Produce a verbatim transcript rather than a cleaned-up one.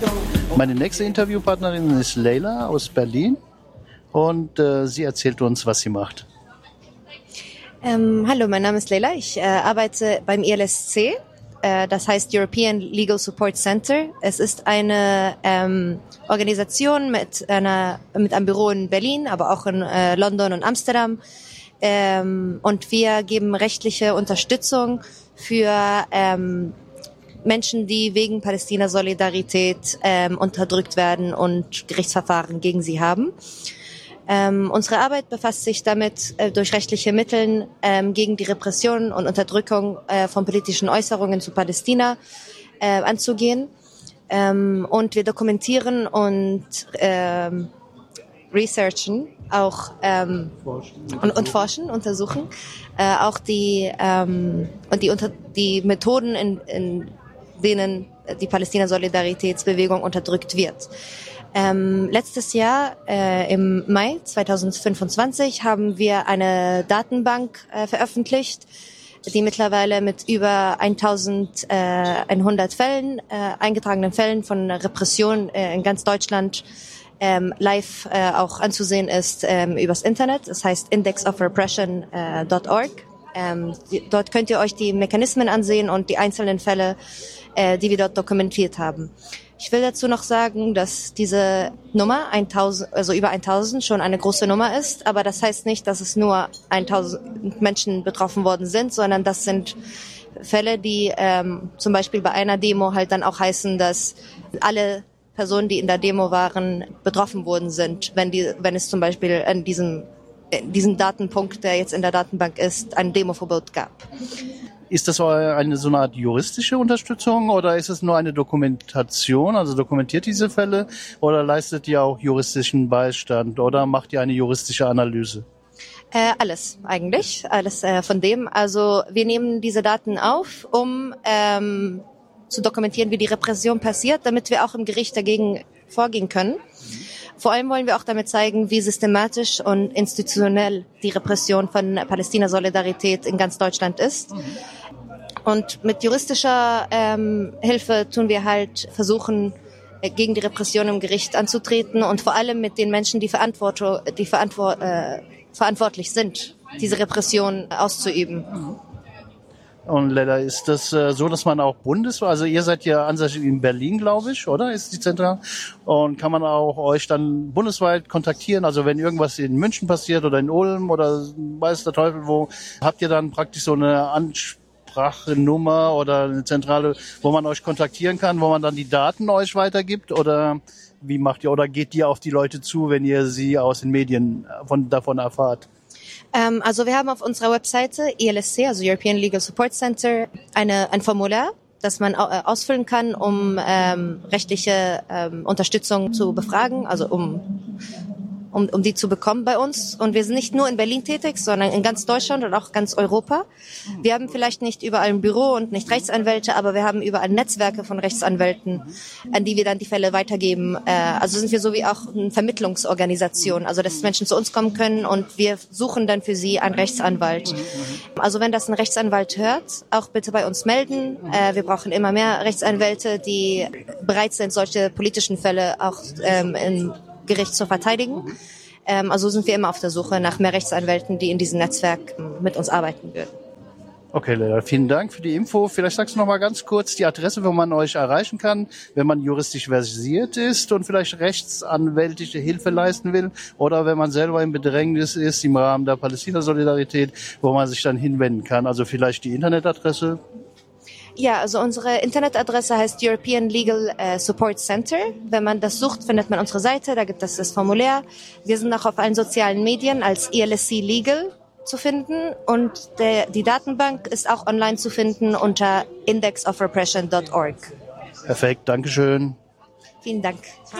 Meine nächste Interviewpartnerin ist Leila aus Berlin und äh, sie erzählt uns, was sie macht. Ähm, hallo, mein Name ist Leila. Ich äh, arbeite beim I L S C, äh, das heißt European Legal Support Center. Es ist eine ähm, Organisation mit einer mit einem Büro in Berlin, aber auch in äh, London und Amsterdam. Ähm, und wir geben rechtliche Unterstützung für ähm, Menschen, die wegen Palästina-Solidarität ähm, unterdrückt werden und Gerichtsverfahren gegen sie haben. Ähm, unsere Arbeit befasst sich damit, äh, durch rechtliche Mittel ähm, gegen die Repression und Unterdrückung äh, von politischen Äußerungen zu Palästina äh, anzugehen. Ähm, und wir dokumentieren und ähm, researchen auch ähm, und, und forschen, untersuchen äh, auch die ähm, und die unter die Methoden, in, in denen die Palästina-Solidaritätsbewegung unterdrückt wird. Ähm, letztes Jahr, äh, im Mai zweitausendfünfundzwanzig, haben wir eine Datenbank äh, veröffentlicht, die mittlerweile mit über eintausendeinhundert Fällen, äh, eingetragenen Fällen von Repression äh, in ganz Deutschland ähm, live äh, auch anzusehen ist ähm, übers Internet. Das heißt index of repression dot org. Ähm, die, dort könnt ihr euch die Mechanismen ansehen und die einzelnen Fälle, äh, die wir dort dokumentiert haben. Ich will dazu noch sagen, dass diese Nummer eintausend, also über eintausend schon eine große Nummer ist, aber das heißt nicht, dass es nur eintausend Menschen betroffen worden sind, sondern das sind Fälle, die ähm, zum Beispiel bei einer Demo halt dann auch heißen, dass alle Personen, die in der Demo waren, betroffen worden sind, wenn die, wenn es zum Beispiel an diesem, diesen Datenpunkt, der jetzt in der Datenbank ist, ein Demoverbot gab. Ist das eine so eine Art juristische Unterstützung oder ist es nur eine Dokumentation, also dokumentiert diese Fälle oder leistet ihr auch juristischen Beistand oder macht ihr eine juristische Analyse? Äh, alles eigentlich, alles äh, von dem. Also wir nehmen diese Daten auf, um ähm, zu dokumentieren, wie die Repression passiert, damit wir auch im Gericht dagegen vorgehen können. Vor allem wollen wir auch damit zeigen, wie systematisch und institutionell die Repression von Palästina-Solidarität in ganz Deutschland ist. Und mit juristischer ähm, Hilfe tun wir halt versuchen, äh, gegen die Repression im Gericht anzutreten und vor allem mit den Menschen, die, Verantwort- die verantwort- äh, verantwortlich sind, diese Repression auszuüben. Und leider ist das äh, so, dass man auch bundesweit, also ihr seid ja ansässig in Berlin, glaube ich, oder? Ist die Zentrale? Und kann man auch euch dann bundesweit kontaktieren? Also wenn irgendwas in München passiert oder in Ulm oder weiß der Teufel wo, habt ihr dann praktisch so eine Ansprachnummer oder eine Zentrale, wo man euch kontaktieren kann, wo man dann die Daten euch weitergibt? Oder wie macht ihr? Oder geht ihr auf die Leute zu, wenn ihr sie aus den Medien von, davon erfahrt? Ähm, also wir haben auf unserer Webseite E L S C, also European Legal Support Center, eine, ein Formular, das man au- ausfüllen kann, um ähm, rechtliche ähm, Unterstützung zu befragen, also um um, um die zu bekommen bei uns. Und wir sind nicht nur in Berlin tätig, sondern in ganz Deutschland und auch ganz Europa. Wir haben vielleicht nicht überall ein Büro und nicht Rechtsanwälte, aber wir haben überall Netzwerke von Rechtsanwälten, an die wir dann die Fälle weitergeben. Äh, also sind wir so wie auch eine Vermittlungsorganisation, also dass Menschen zu uns kommen können und wir suchen dann für sie einen Rechtsanwalt. Also wenn das ein Rechtsanwalt hört, auch bitte bei uns melden. Äh, wir brauchen immer mehr Rechtsanwälte, die bereit sind, solche politischen Fälle auch ähm, in Gericht zu verteidigen. Ähm, also sind wir immer auf der Suche nach mehr Rechtsanwälten, die in diesem Netzwerk ähm, mit uns arbeiten würden. Okay, Leila, vielen Dank für die Info. Vielleicht sagst du noch mal ganz kurz die Adresse, wo man euch erreichen kann, wenn man juristisch versiert ist und vielleicht rechtsanwältliche Hilfe leisten will oder wenn man selber im Bedrängnis ist im Rahmen der Palästina-Solidarität, wo man sich dann hinwenden kann. Also vielleicht die Internetadresse. Ja, also unsere Internetadresse heißt European Legal äh, Support Center. Wenn man das sucht, findet man unsere Seite, da gibt es das Formular. Wir sind auch auf allen sozialen Medien als E L S C Legal zu finden und der, die Datenbank ist auch online zu finden unter index of repression dot org. Perfekt, Dankeschön. Vielen Dank.